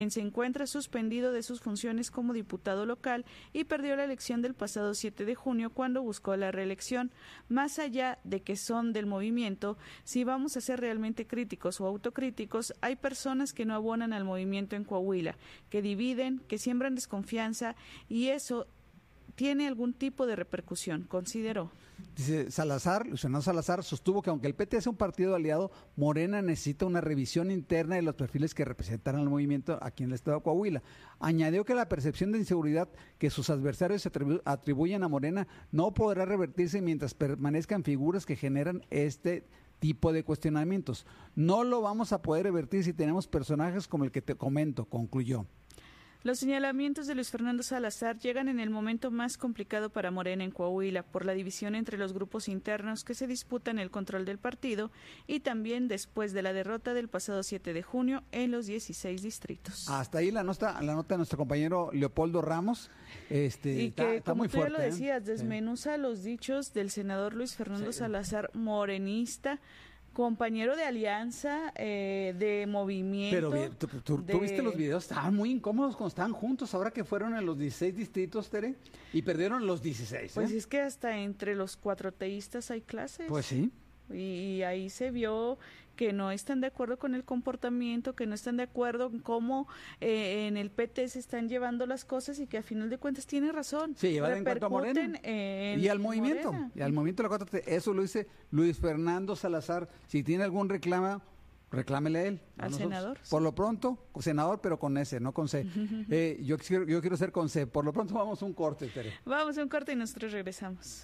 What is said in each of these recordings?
se encuentra suspendido de sus funciones como diputado local y perdió la elección del pasado 7 de junio cuando buscó la reelección. Más allá de que son del movimiento, si vamos a ser realmente críticos o autocríticos, hay personas que no abonan al movimiento en Coahuila, que dividen, que siembran desconfianza y eso tiene algún tipo de repercusión, consideró. Dice Luis Fernando Salazar sostuvo que aunque el PT es un partido aliado, Morena necesita una revisión interna de los perfiles que representan al movimiento aquí en el estado de Coahuila. Añadió que la percepción de inseguridad que sus adversarios atribuyen a Morena no podrá revertirse mientras permanezcan figuras que generan este tipo de cuestionamientos. No lo vamos a poder revertir si tenemos personajes como el que te comento, concluyó. Los señalamientos de Luis Fernando Salazar llegan en el momento más complicado para Morena en Coahuila, por la división entre los grupos internos que se disputan el control del partido y también después de la derrota del pasado 7 de junio en los 16 distritos. Hasta ahí la nota de nuestro compañero Leopoldo Ramos. Y que, está como muy tú fuerte, ya lo decías, desmenuza los dichos del senador Luis Fernando Salazar, morenista, compañero de alianza, de movimiento. Pero tú viste los videos, estaban muy incómodos cuando estaban juntos, ahora que fueron en los 16 distritos, Tere, y perdieron los 16. Pues es que hasta entre los cuatroteístas hay clases. Pues sí. Y ahí se vio que no están de acuerdo con el comportamiento, que no están de acuerdo en cómo en el PT se están llevando las cosas y que a final de cuentas tiene razón. Sí, va en cuanto a Morena y al movimiento. Morena. Y al movimiento de la 4T. Eso lo dice Luis Fernando Salazar. Si tiene algún reclamo, reclámele a él. Al senador. Por lo pronto, senador, pero con S, no con C. Yo quiero ser con C. Por lo pronto vamos a un corte, Tere. Vamos a un corte y nosotros regresamos.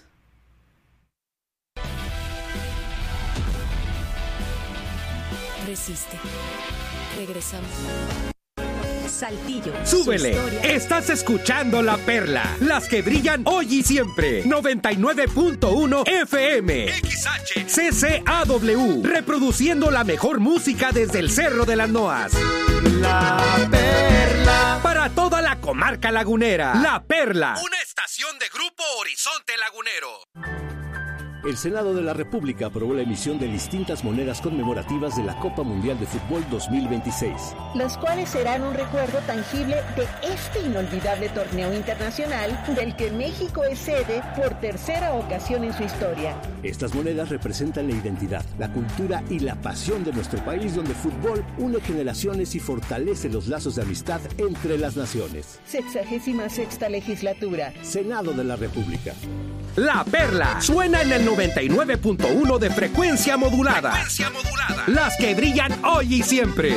Resiste. Regresamos. Saltillo. ¡Súbele! Estás escuchando La Perla. Las que brillan hoy y siempre. 99.1 FM. XH. CCAW. Reproduciendo la mejor música desde el Cerro de las Noas. La Perla. Para toda la comarca lagunera. La Perla. Una estación de Grupo Horizonte Lagunero. El Senado de la República aprobó la emisión de distintas monedas conmemorativas de la Copa Mundial de Fútbol 2026. Las cuales serán un recuerdo tangible de este inolvidable torneo internacional del que México es sede por tercera ocasión en su historia. Estas monedas representan la identidad, la cultura y la pasión de nuestro país, donde el fútbol une generaciones y fortalece los lazos de amistad entre las naciones. 66ª legislatura. Senado de la República. La Perla suena en el 99.1 de frecuencia modulada. Las que brillan hoy y siempre.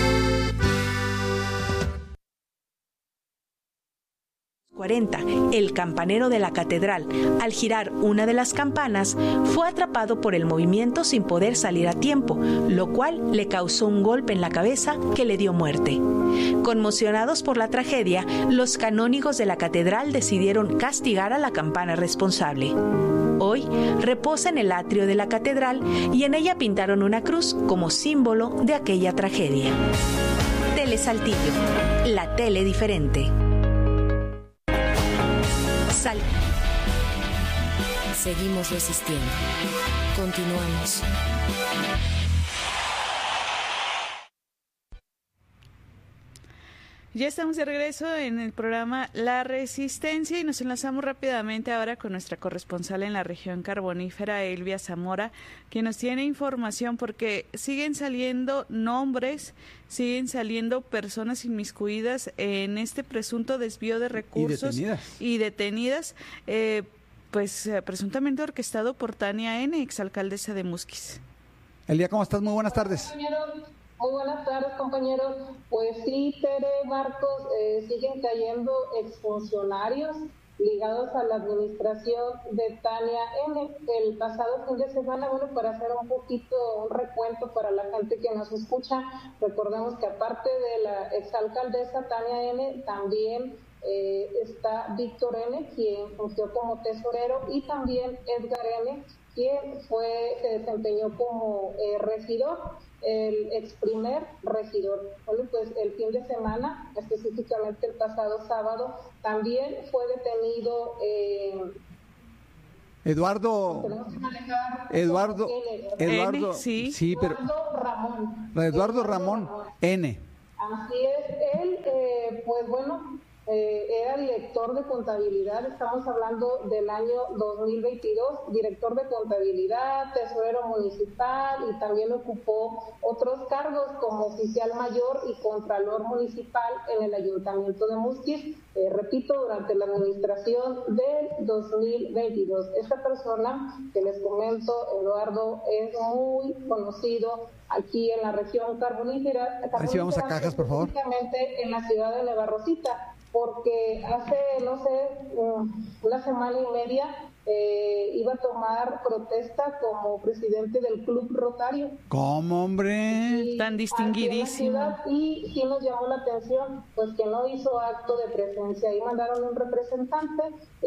El campanero de la catedral, al girar una de las campanas, fue atrapado por el movimiento sin poder salir a tiempo, lo cual le causó un golpe en la cabeza que le dio muerte. Conmocionados por la tragedia, los canónigos de la catedral decidieron castigar a la campana responsable. Hoy reposa en el atrio de la catedral y en ella pintaron una cruz como símbolo de aquella tragedia. Tele Saltillo, la tele diferente. Seguimos resistiendo. Continuamos. Ya estamos de regreso en el programa La Resistencia y nos enlazamos rápidamente ahora con nuestra corresponsal en la región carbonífera, Elvia Zamora, quien nos tiene información porque siguen saliendo nombres, siguen saliendo personas inmiscuidas en este presunto desvío de recursos y detenidas, presuntamente orquestado por Tania N., exalcaldesa de Musquis. Elvia, ¿cómo estás? Muy buenas tardes. Muy buenas tardes, compañeros. Pues sí, Tere, Marcos, siguen cayendo exfuncionarios ligados a la administración de Tania N. El pasado fin de semana, para hacer un recuento para la gente que nos escucha, recordemos que aparte de la exalcaldesa Tania N., también está Víctor N., quien fungió como tesorero, y también Edgar N., quien se desempeñó como regidor, el ex primer regidor. Bueno, pues el fin de semana, específicamente el pasado sábado, también fue detenido Eduardo Ramón N. Así es, él, pues bueno, era director de contabilidad, estamos hablando del año 2022, director de contabilidad, tesorero municipal y también ocupó otros cargos como oficial mayor y contralor municipal en el ayuntamiento de Musquis, repito, durante la administración del 2022. Esta persona que les comento, Eduardo, es muy conocido aquí en la región carbonífera. Así vamos a Cajas, por favor. Específicamente en la ciudad de Nueva Rosita, porque hace, no sé, una semana y media iba a tomar protesta como presidente del Club Rotario. ¿Cómo, hombre? Tan distinguidísimo. Y sí nos llamó la atención, pues que no hizo acto de presencia. Ahí mandaron un representante,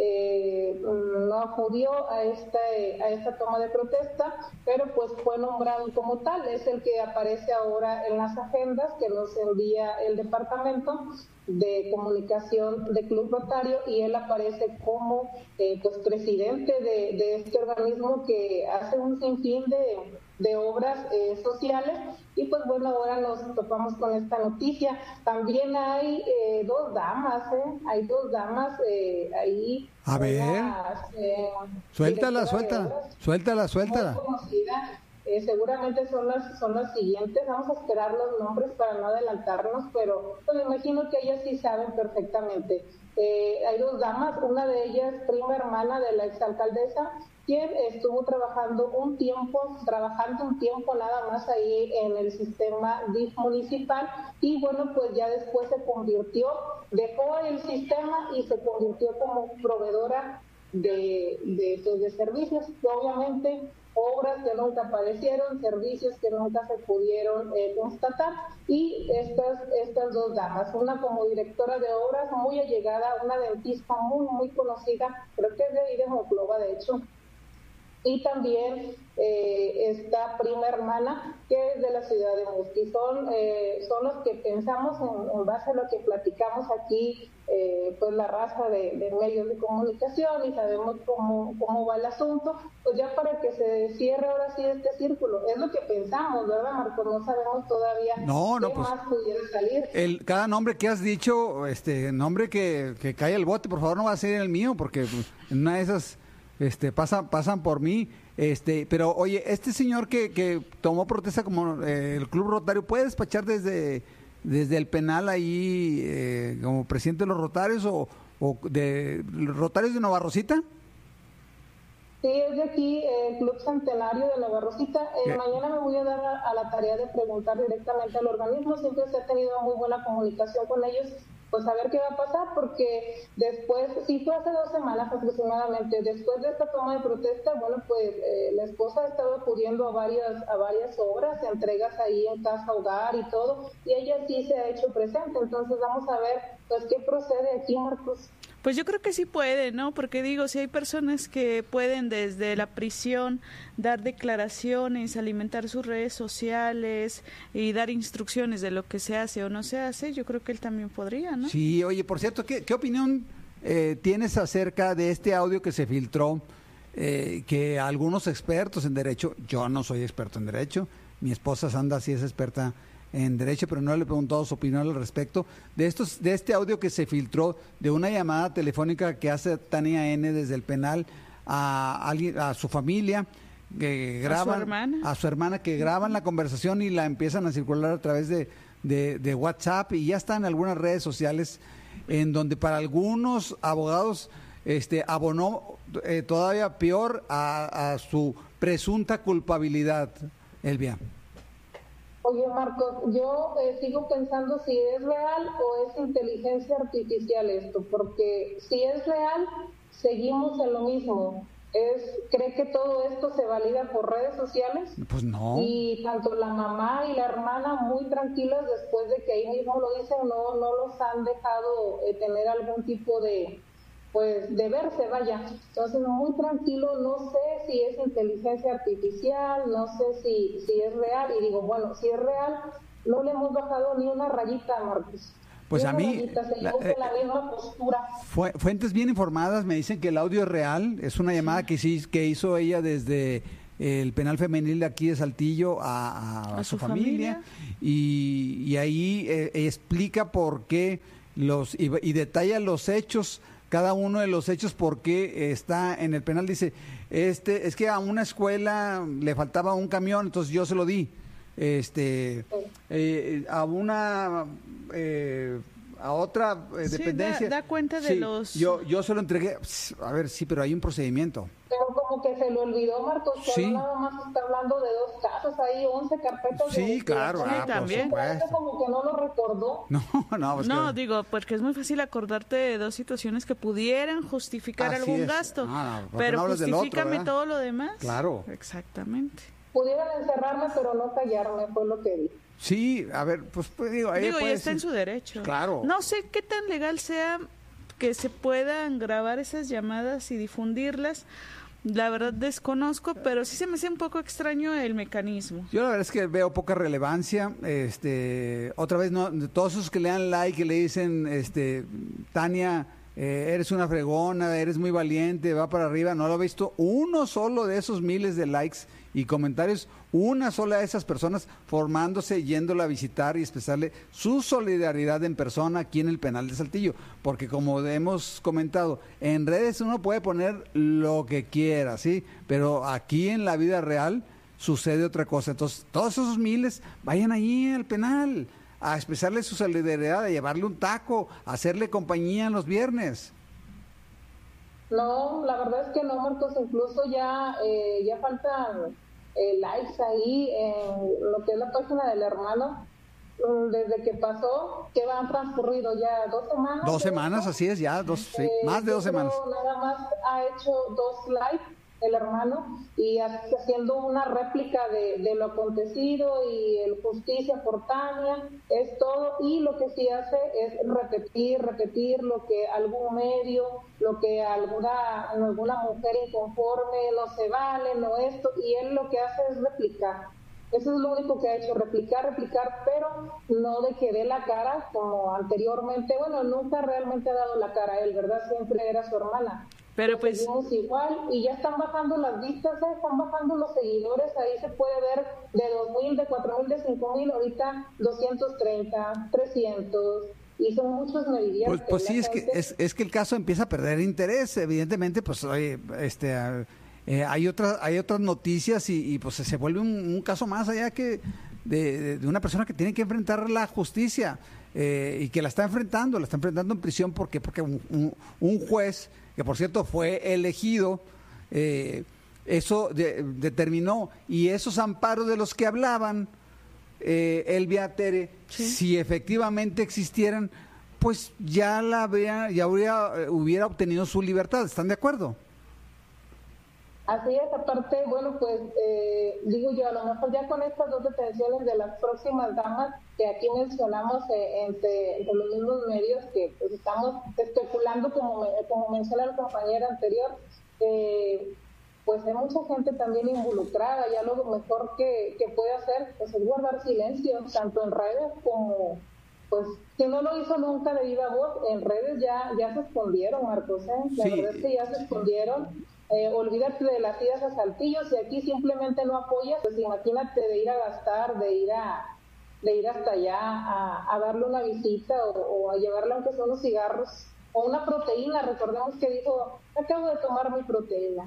no acudió a esta toma de protesta, pero pues fue nombrado como tal. Es el que aparece ahora en las agendas que nos envía el departamento de comunicación de Club Rotario, y él aparece como pues presidente de este organismo que hace un sinfín de obras sociales. Y pues bueno, ahora nos topamos con esta noticia. También hay dos damas, hay dos damas ahí. A ver, suéltala. Muy conocida. Seguramente son las siguientes. Vamos a esperar los nombres para no adelantarnos, pero pues me imagino que ellas sí saben perfectamente. Hay dos damas, una de ellas prima hermana de la exalcaldesa, quien estuvo trabajando un tiempo nada más ahí en el sistema DIF municipal, y bueno, pues ya después se convirtió, dejó el sistema y se convirtió como proveedora de servicios, obviamente obras que nunca aparecieron, servicios que nunca se pudieron constatar. Y estas dos damas, una como directora de obras, muy allegada, una dentista muy conocida, creo que es de ahí de Monclova, de hecho, y también esta prima hermana que es de la ciudad de Musquis. Son los que pensamos en base a lo que platicamos aquí, pues la raza de medios de comunicación, y sabemos cómo va el asunto, pues ya para que se cierre ahora sí este círculo. Es lo que pensamos, ¿verdad, Marcos? No sabemos todavía qué pues, más pudiera salir. Cada nombre que has dicho, nombre que cae el bote, por favor, no va a ser el mío, porque en una de esas pasan por mí. Pero oye, este señor que tomó protesta como el Club Rotario, ¿puede despachar desde el penal ahí como presidente de los Rotarios o de los Rotarios de Nueva Rosita? Sí, es de aquí, el Club Centenario de Nueva Rosita. Mañana me voy a dar a la tarea de preguntar directamente al organismo. Siempre se ha tenido muy buena comunicación con ellos, pues a ver qué va a pasar, porque después, sí fue hace 2 semanas aproximadamente, después de esta toma de protesta, bueno, pues la esposa ha estado acudiendo a varias obras, entregas ahí en casa, hogar y todo, y ella sí se ha hecho presente. Entonces vamos a ver, pues, qué procede aquí, Marcos. Pues yo creo que sí puede, ¿no? Porque digo, si hay personas que pueden desde la prisión dar declaraciones, alimentar sus redes sociales y dar instrucciones de lo que se hace o no se hace, yo creo que él también podría, ¿no? Sí, oye, por cierto, ¿qué opinión tienes acerca de este audio que se filtró? Que algunos expertos en derecho, yo no soy experto en derecho, mi esposa Sandra sí es experta en derecho, pero no le he preguntado su opinión al respecto de este audio que se filtró de una llamada telefónica que hace Tania N. desde el penal a su familia, que graban a su hermana, que graban la conversación y la empiezan a circular a través de WhatsApp, y ya está en algunas redes sociales, en donde para algunos abogados abonó todavía peor a su presunta culpabilidad. Elvia. Oye, Marcos, yo sigo pensando si es real o es inteligencia artificial esto, porque si es real, seguimos en lo mismo. ¿Cree que todo esto se valida por redes sociales? Pues no. Y tanto la mamá y la hermana muy tranquilas después de que ahí mismo lo dicen, no los han dejado tener algún tipo de verse, vaya. Entonces, muy tranquilo, no sé si es inteligencia artificial, no sé si es real, y digo, bueno, si es real, no le hemos bajado ni una rayita, Marcos. Pues a mí, la misma postura. Fuentes bien informadas me dicen que el audio es real, es una llamada que hizo ella desde el penal femenil de aquí de Saltillo a su familia. Y ahí explica por qué y detalla los hechos, cada uno de los hechos, por qué está en el penal. Dice, es que a una escuela le faltaba un camión, entonces yo se lo di. A otra dependencia. Da cuenta de los... Yo se lo entregué. A ver, sí, pero hay un procedimiento. Pero como que se le olvidó, Marcos, que sí. nada más está hablando de 2 casos, hay 11 carpetas. Sí, claro. También. Por supuesto. Como que no lo recordó. No, digo, porque es muy fácil acordarte de 2 situaciones que pudieran justificar algún gasto. Pero justifícame todo lo demás. Claro. Exactamente. Pudieran encerrarme, pero no callarme, fue lo que dije. Sí, a ver, pues digo, y está en su derecho. Claro. No sé qué tan legal sea que se puedan grabar esas llamadas y difundirlas. La verdad desconozco, pero sí se me hace un poco extraño el mecanismo. Yo la verdad es que veo poca relevancia. Otra vez, no, todos esos que le dan like, que le dicen, Tania, eres una fregona, eres muy valiente, va para arriba. No lo he visto uno solo de esos miles de likes y comentarios, una sola de esas personas formándose, yéndola a visitar y expresarle su solidaridad en persona aquí en el penal de Saltillo, porque como hemos comentado, en redes uno puede poner lo que quiera, ¿sí? Pero aquí en la vida real sucede otra cosa. Entonces, todos esos miles vayan ahí al penal a expresarle su solidaridad, a llevarle un taco, a hacerle compañía los viernes. No, la verdad es que no, Marcos, incluso ya faltan likes ahí en lo que es la página del hermano, desde que pasó, que han transcurrido ya 2 semanas. 2 semanas, así es, ya, más de 2 semanas. Nada más ha hecho 2 likes el hermano y haciendo una réplica de lo acontecido y el justicia por Tania, es todo. Y lo que sí hace es repetir lo que algún medio, lo que alguna mujer inconforme, no se vale, no esto, y él lo que hace es replicar. Eso es lo único que ha hecho, replicar, pero no de que dé la cara como anteriormente. Bueno, nunca realmente ha dado la cara a él, ¿verdad? Siempre era su hermana. Pero pues seguimos igual y ya están bajando las vistas, están bajando los seguidores, ahí se puede ver de 2,000, de 4,000, de 5,000, ahorita 230, 300, y son muchos medidas. Pues sí, es que el caso empieza a perder interés, evidentemente, pues hay otras noticias y pues se vuelve un caso más allá que de una persona que tiene que enfrentar la justicia y que la está enfrentando en prisión porque un juez, que por cierto fue elegido, eso determinó, y esos amparos de los que hablaban, Elvia, Tere, ¿sí? Si efectivamente existieran, pues ya hubiera obtenido su libertad. ¿Están de acuerdo? Así es, aparte, bueno, pues digo yo, a lo mejor ya con estas 2 detenciones de las próximas damas que aquí mencionamos entre los mismos medios, que pues estamos especulando, como menciona la compañera anterior, pues hay mucha gente también involucrada. Ya lo mejor que puede hacer pues es guardar silencio, tanto en redes como, pues, si no lo hizo nunca de viva voz, en redes ya se escondieron, Marcos, La verdad es que ya se escondieron. Olvídate de las idas a Saltillo, si aquí simplemente no apoyas, pues imagínate de ir a gastar, de ir hasta allá a darle una visita o a llevarle aunque sea unos cigarros o una proteína. Recordemos que dijo, acabo de tomar mi proteína.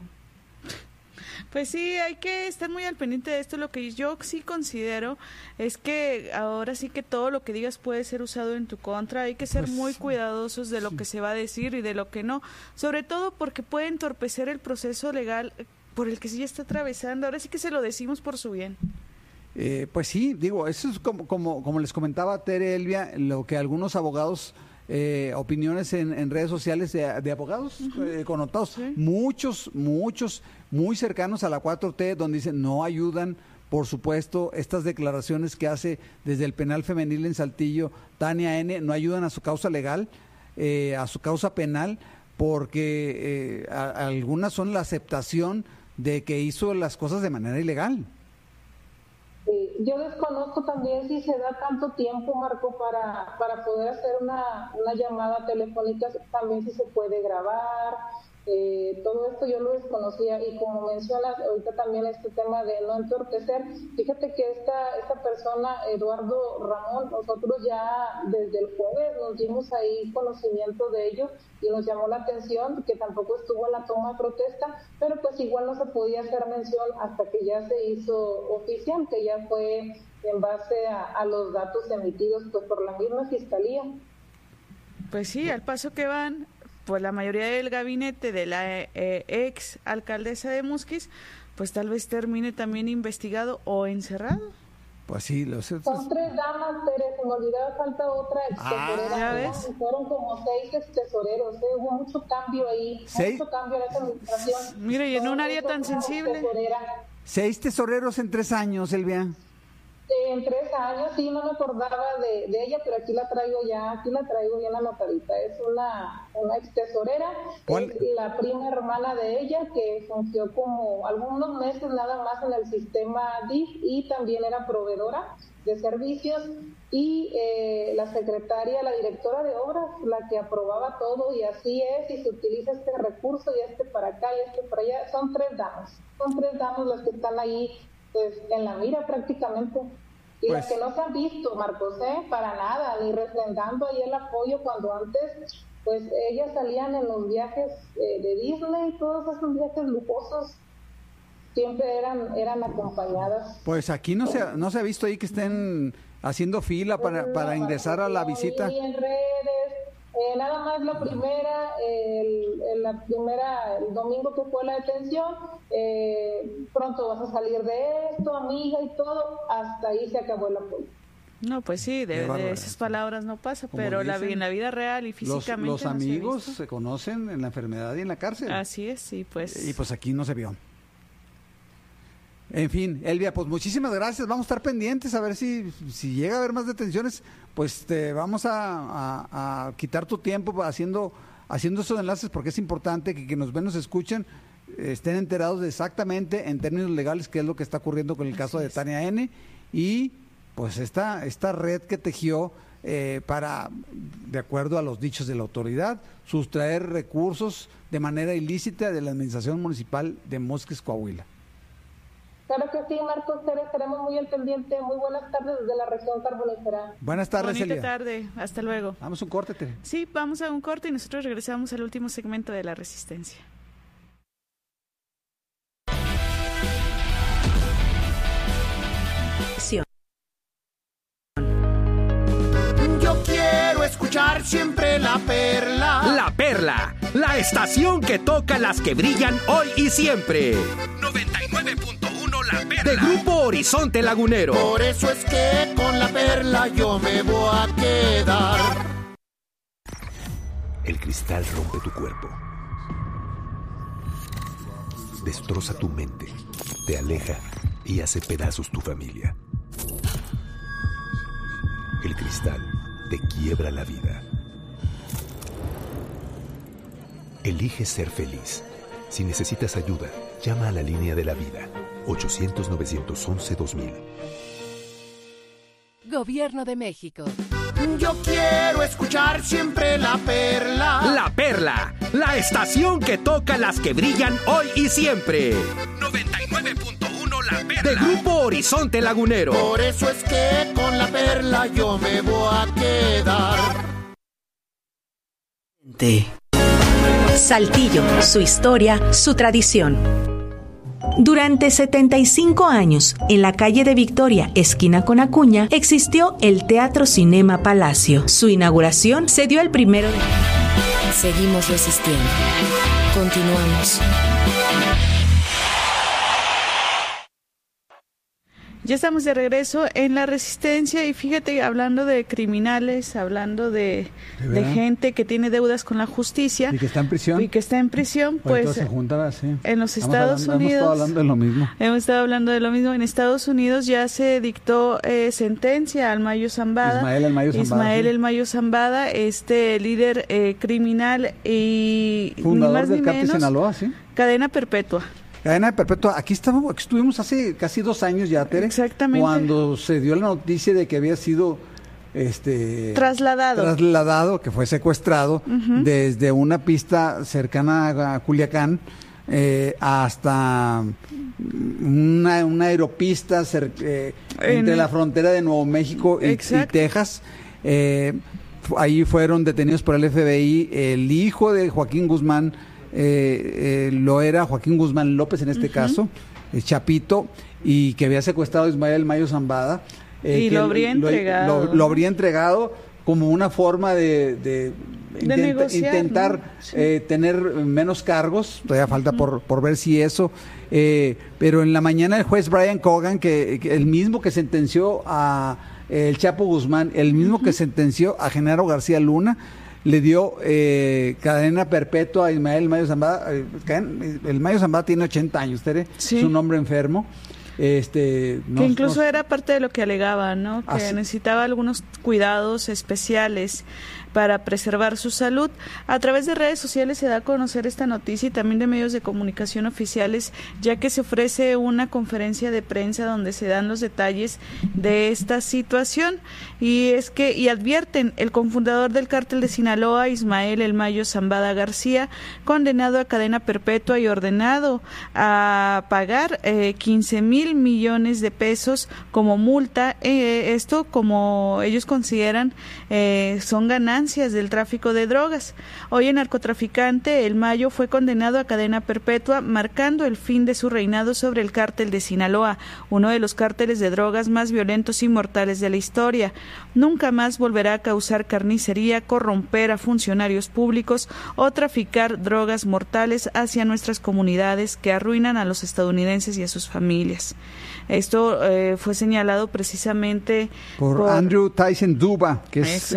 Pues sí, hay que estar muy al pendiente de esto. Lo que yo sí considero es que ahora sí que todo lo que digas puede ser usado en tu contra. Hay que ser muy cuidadosos de lo que se va a decir y de lo que no, sobre todo porque puede entorpecer el proceso legal por el que sí está atravesando. Ahora sí que se lo decimos por su bien. Pues sí, digo, eso es como les comentaba Tere, Elvia, lo que algunos abogados, opiniones en redes sociales de abogados connotados, sí. Muchos muy cercanos a la 4T, donde dicen no ayudan, por supuesto, estas declaraciones que hace desde el penal femenil en Saltillo Tania N, no ayudan a su causa legal, a su causa penal, porque algunas son la aceptación de que hizo las cosas de manera ilegal. Yo desconozco también si se da tanto tiempo, Marco, para poder hacer una llamada telefónica, también si se puede grabar, Todo esto yo lo desconocía, y como mencionas ahorita también este tema de no entorpecer, fíjate que esta persona, Eduardo Ramón, nosotros ya desde el jueves nos dimos ahí conocimiento de ello y nos llamó la atención que tampoco estuvo en la toma de protesta, pero pues igual no se podía hacer mención hasta que ya se hizo oficial, que ya fue en base a los datos emitidos pues por la misma Fiscalía. Pues sí, al paso que van, pues la mayoría del gabinete de la ex alcaldesa de Musquis, pues tal vez termine también investigado o encerrado. Pues sí, son 3 damas, Tere, se me olvidaba, falta otra ex tesorera. ¿Ya ves? Fueron como 6 ex tesoreros, hubo mucho cambio ahí, mucho cambio en esa administración. Mire, y en un área tan sensible. Tesorera. 6 tesoreros en 3 años, Elvia. En 3 años, sí, no me acordaba de ella, pero aquí la traigo bien anotadita. Es una ex tesorera, es la prima hermana de ella, que fungió como algunos meses nada más en el sistema DIF y también era proveedora de servicios, y la secretaria, la directora de obras, la que aprobaba todo, y así es, y se utiliza este recurso, y este para acá, y este para allá. Son 3 damas las que están ahí pues en la mira prácticamente, y pues, las que no se han visto, Marcos, para nada, ni refrendando ahí el apoyo, cuando antes pues ellas salían en los viajes de Disney, todos esos viajes lujosos siempre eran acompañadas. Pues aquí no se ha visto ahí que estén haciendo fila para ingresar a la visita. Y en redes, nada más la primera, el domingo que fue la detención, pronto vas a salir de esto, amiga, y todo, hasta ahí se acabó el apoyo. No, pues sí, de esas palabras no pasa, pero en la vida real y físicamente los amigos se conocen en la enfermedad y en la cárcel. Así es, sí, pues. Y pues aquí no se vio. En fin, Elvia, pues muchísimas gracias. Vamos a estar pendientes a ver si llega a haber más detenciones, pues te vamos a quitar tu tiempo haciendo estos enlaces, porque es importante que nos ven, nos escuchen, estén enterados de exactamente en términos legales qué es lo que está ocurriendo con el caso de Tania N. Y pues esta red que tejió para, de acuerdo a los dichos de la autoridad, sustraer recursos de manera ilícita de la administración municipal de Musquis, Coahuila. Claro que sí, Marcos, estaremos muy al pendiente. Muy buenas tardes desde la región carbonífera. Buenas tardes, Celia. Bonita tarde, hasta luego. Vamos a un corte, Tere. Sí, vamos a un corte y nosotros regresamos al último segmento de La Resistencia. Yo quiero escuchar siempre La Perla. La Perla, la estación que toca las que brillan hoy y siempre. 99.1 La Perla. De Grupo Horizonte Lagunero. Por eso es que con La Perla yo me voy a quedar. El cristal rompe tu cuerpo, destroza tu mente, te aleja y hace pedazos tu familia. El cristal te quiebra la vida. Elige ser feliz. Si necesitas ayuda, llama a la línea de la vida, 800-911-2000. Gobierno de México. Yo quiero escuchar siempre La Perla. La Perla, la estación que toca las que brillan hoy y siempre. 99.1 La Perla. De Grupo Horizonte Lagunero. Por eso es que con La Perla yo me voy a quedar. Saltillo, su historia, su tradición. Durante 75 años, en la calle de Victoria, esquina con Acuña, existió el Teatro Cinema Palacio. Su inauguración se dio el 1 de... Seguimos resistiendo. Continuamos. Ya estamos de regreso en La Resistencia y fíjate, hablando de criminales, hablando de gente que tiene deudas con la justicia. Y que está en prisión. Pues se juntan así. En los Estados Unidos. Hemos estado hablando de lo mismo. En Estados Unidos ya se dictó sentencia al Mayo Zambada. Ismael El Mayo Zambada, este líder criminal y fundador ni más del ni Cártel menos, Sinaloa, ¿sí? Cadena perpetua. Cadena perpetua. Aquí estuvimos hace casi 2 años ya, Tere. Exactamente. Cuando se dio la noticia de que había sido trasladado, que fue secuestrado desde una pista cercana a Culiacán hasta una aeropista entre la frontera de Nuevo México y Texas. Ahí fueron detenidos por el FBI. El hijo de Joaquín Guzmán lo era Joaquín Guzmán López en este caso, Chapito, y que había secuestrado a Ismael Mayo Zambada. Y lo habría entregado. Lo habría entregado como una forma de intentar tener menos cargos. Todavía falta por ver si eso. Pero en la mañana el juez Brian Cogan, que el mismo que sentenció a el Chapo Guzmán, el mismo que sentenció a Genaro García Luna, le dio cadena perpetua a Ismael Mayo Zambada. El Mayo Zambada tiene 80 años, Tere, es un hombre enfermo. Que incluso era parte de lo que alegaba, ¿no? Que necesitaba algunos cuidados especiales para preservar su salud. A través de redes sociales se da a conocer esta noticia y también de medios de comunicación oficiales, ya que se ofrece una conferencia de prensa donde se dan los detalles de esta situación. Y advierten, el cofundador del cártel de Sinaloa, Ismael El Mayo Zambada García, condenado a cadena perpetua y ordenado a pagar 15,000 millones de pesos como multa. Esto, como ellos consideran, son ganancias del tráfico de drogas. Hoy el narcotraficante El Mayo fue condenado a cadena perpetua, marcando el fin de su reinado sobre el cártel de Sinaloa, uno de los cárteles de drogas más violentos y mortales de la historia. Nunca más volverá a causar carnicería, corromper a funcionarios públicos o traficar drogas mortales hacia nuestras comunidades que arruinan a los estadounidenses y a sus familias. Esto fue señalado precisamente por Andrew Tyson Duba, que es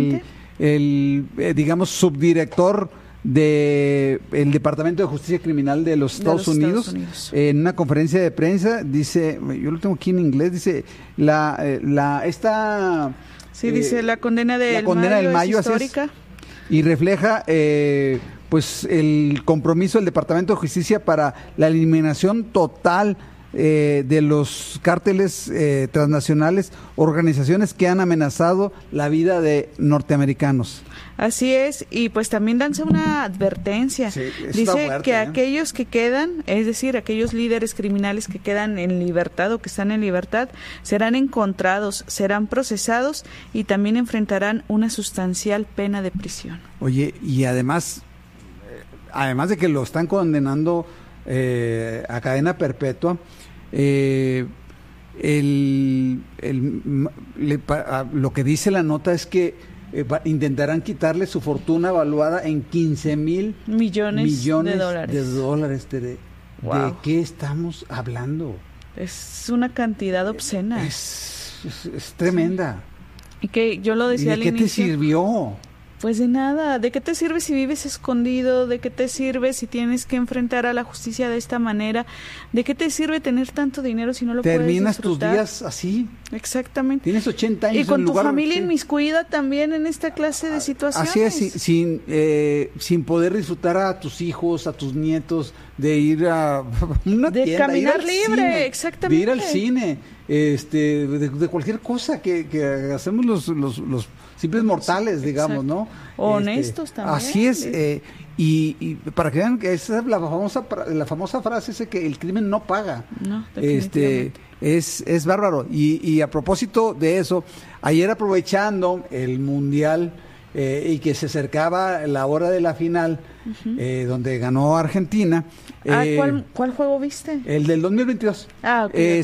el digamos, subdirector del Departamento de Justicia Criminal de los Estados Unidos. En una conferencia de prensa dice, yo lo tengo aquí en inglés, dice dice la condena del Mayo es histórica y refleja pues el compromiso del Departamento de Justicia para la eliminación total de los cárteles transnacionales, organizaciones que han amenazado la vida de norteamericanos. Así es, y pues también danse una advertencia. Dice que aquellos que quedan, es decir, aquellos líderes criminales que quedan en libertad o que están en libertad, serán encontrados, serán procesados y también enfrentarán una sustancial pena de prisión. Oye, y además de que lo están condenando a cadena perpetua, lo que dice la nota es que intentarán quitarle su fortuna evaluada en 15,000 millones de dólares. Wow. ¿De qué estamos hablando? Es una cantidad obscena. Es tremenda. Y que yo lo decía al inicio. ¿De qué te sirvió? Pues de nada. ¿De qué te sirve si vives escondido? ¿De qué te sirve si tienes que enfrentar a la justicia de esta manera? ¿De qué te sirve tener tanto dinero si no lo puedes disfrutar? Terminas tus días así. Exactamente. Tienes 80 años y con en tu lugar, familia inmiscuida también en esta clase de situaciones. Así es, sin poder disfrutar a tus hijos, a tus nietos, de ir a una de tienda, caminar libre, cine, exactamente. De ir al cine, de cualquier cosa que hacemos los simples mortales, digamos, ¿no? Honestos también. Así es, y para que vean que esa es la famosa frase, ese que el crimen no paga. No, definitivamente. Es bárbaro. Y a propósito de eso, ayer aprovechando el Mundial y que se acercaba la hora de la final, donde ganó Argentina. ¿Cuál juego viste? El del 2022. Ah, okay,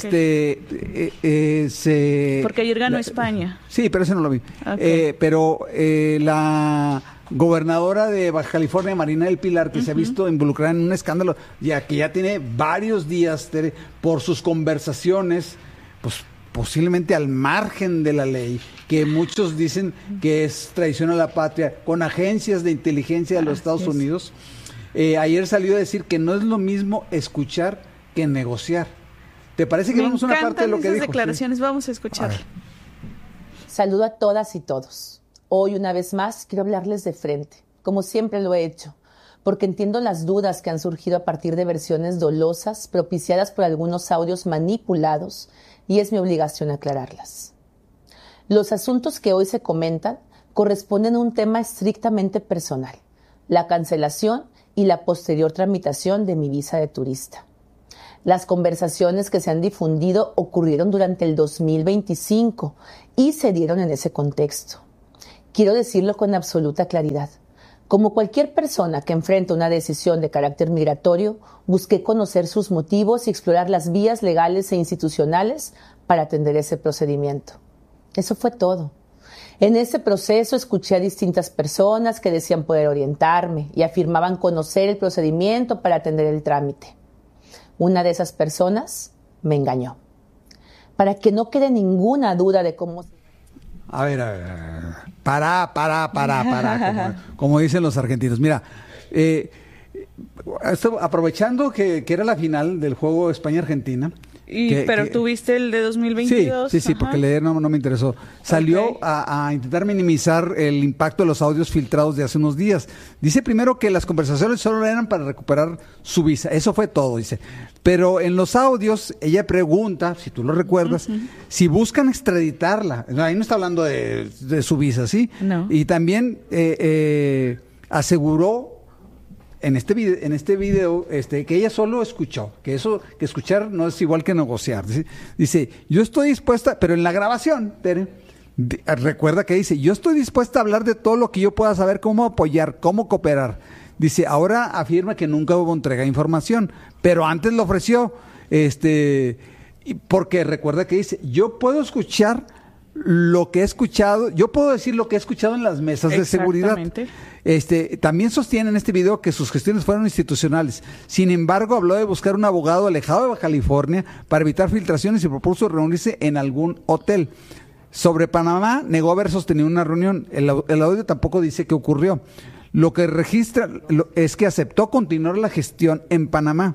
porque ayer ganó España. Sí, pero ese no lo vi. Okay. Pero la gobernadora de Baja California, Marina del Pilar, que se ha visto involucrada en un escándalo, ya que ya tiene varios días, Tere, por sus conversaciones, pues posiblemente al margen de la ley, que muchos dicen que es traición a la patria, con agencias de inteligencia de los Estados Unidos. Ayer salió a decir que no es lo mismo escuchar que negociar. ¿Te parece que vamos a una parte de lo que dijo? Me encantan esas declaraciones, vamos a escuchar. Saludo a todas y todos. Hoy, una vez más, quiero hablarles de frente, como siempre lo he hecho, porque entiendo las dudas que han surgido a partir de versiones dolosas propiciadas por algunos audios manipulados, y es mi obligación aclararlas. Los asuntos que hoy se comentan corresponden a un tema estrictamente personal, la cancelación y la posterior tramitación de mi visa de turista. Las conversaciones que se han difundido ocurrieron durante el 2025 y se dieron en ese contexto. Quiero decirlo con absoluta claridad. Como cualquier persona que enfrenta una decisión de carácter migratorio, busqué conocer sus motivos y explorar las vías legales e institucionales para atender ese procedimiento. Eso fue todo. En ese proceso escuché a distintas personas que decían poder orientarme y afirmaban conocer el procedimiento para atender el trámite. Una de esas personas me engañó. Para que no quede ninguna duda de cómo... A ver, para, como dicen los argentinos. Mira, aprovechando que era la final del juego España-Argentina... Pero tuviste el de 2022. Sí, porque leer no me interesó. Salió a intentar minimizar el impacto de los audios filtrados de hace unos días. Dice primero que las conversaciones solo eran para recuperar su visa. Eso fue todo, dice. Pero en los audios ella pregunta, si tú lo recuerdas, si buscan extraditarla. Ahí no está hablando de su visa, ¿sí? No. Y también aseguró en este video que ella solo escuchó, que escuchar no es igual que negociar. Dice, yo estoy dispuesta, pero en la grabación, Tere, recuerda que dice, yo estoy dispuesta a hablar de todo lo que yo pueda saber, cómo apoyar, cómo cooperar. Dice, ahora afirma que nunca hubo entrega de información, pero antes lo ofreció, porque recuerda que dice, yo puedo escuchar lo que he escuchado, yo puedo decir lo que he escuchado en las mesas de seguridad. También sostiene en este video que sus gestiones fueron institucionales. Sin embargo, habló de buscar un abogado alejado de Baja California para evitar filtraciones y propuso reunirse en algún hotel. Sobre Panamá, negó haber sostenido una reunión. El audio tampoco dice qué ocurrió. Lo que registra es que aceptó continuar la gestión en Panamá.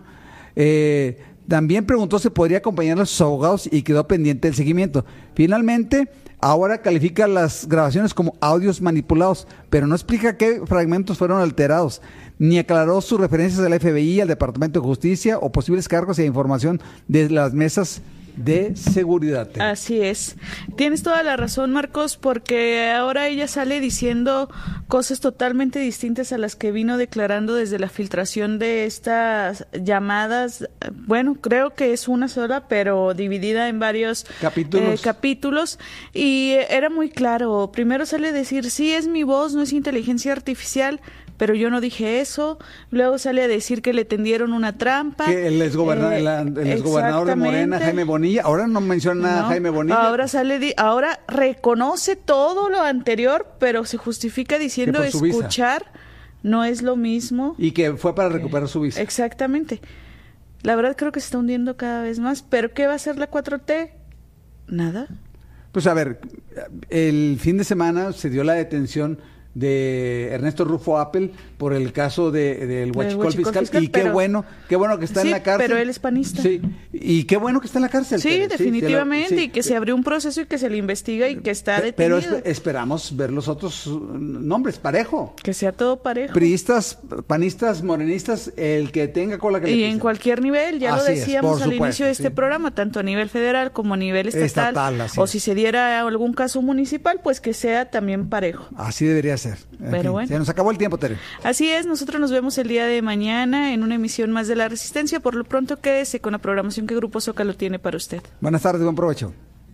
También preguntó si podría acompañar a sus abogados y quedó pendiente del seguimiento. Finalmente, ahora califica las grabaciones como audios manipulados, pero no explica qué fragmentos fueron alterados, ni aclaró sus referencias al FBI, al Departamento de Justicia o posibles cargos e información de las mesas de seguridad. Así es. Tienes toda la razón, Marcos, porque ahora ella sale diciendo cosas totalmente distintas a las que vino declarando desde la filtración de estas llamadas. Bueno, creo que es una sola, pero dividida en varios capítulos. Y era muy claro. Primero sale a decir, sí, es mi voz, no es inteligencia artificial, pero yo no dije eso. Luego sale a decir que le tendieron una trampa. Que el exgobernador de Morena, Jaime Bonilla, ahora no menciona nada a Jaime Bonilla. Ahora reconoce todo lo anterior, pero se justifica diciendo escuchar no es lo mismo. Y que fue para recuperar su visa. Exactamente. La verdad creo que se está hundiendo cada vez más. ¿Pero qué va a hacer la 4T? Nada. Pues a ver, el fin de semana se dio la detención de Ernesto Rufo Apple por el caso del huachicol fiscal, y qué bueno que está en la cárcel. Pero él es panista. Sí, y qué bueno que está en la cárcel. Sí, definitivamente, y que se abrió un proceso y que se le investiga y que está detenido. Pero esperamos ver los otros nombres, parejo. Que sea todo parejo. Priistas, panistas, morenistas, el que tenga cola que le pise. Y en cualquier nivel, ya lo decíamos al inicio de este programa, tanto a nivel federal como a nivel estatal o si se diera algún caso municipal, pues que sea también parejo. Así debería ser. Pero bueno. Se nos acabó el tiempo, Tere. Así es, nosotros nos vemos el día de mañana en una emisión más de La Resistencia. Por lo pronto, quédese con la programación que Grupo Zócalo tiene para usted. Buenas tardes, buen provecho.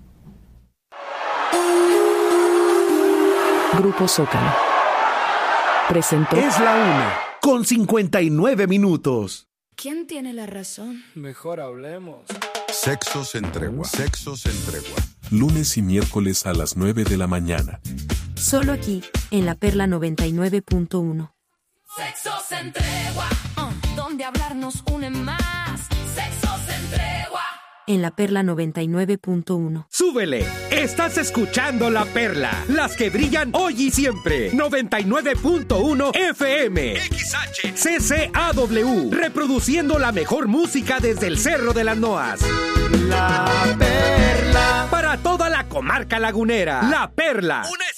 Grupo Zócalo presentó Es la 1:59. ¿Quién tiene la razón? Mejor hablemos. Sexos en Tregua. Sexos en Tregua. Lunes y miércoles a las 9 de la mañana. Solo aquí, en La Perla 99.1. Sexos en Tregua. Donde hablar nos une más. Sexos en Tregua. En La Perla 99.1. ¡Súbele! Estás escuchando La Perla. Las que brillan hoy y siempre. 99.1 FM. XH CCAW. Reproduciendo la mejor música desde el Cerro de las Noas. La Perla. Para toda la comarca lagunera. La Perla. Una